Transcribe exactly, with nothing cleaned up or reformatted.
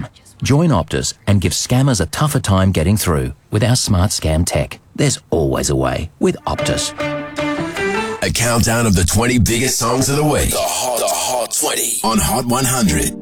one. Join Optus and give scammers a tougher time getting through with our smart scam tech. There's always a way with Optus. A countdown of the twenty biggest songs of the week. The Hot, the Hot twenty on Hot one hundred.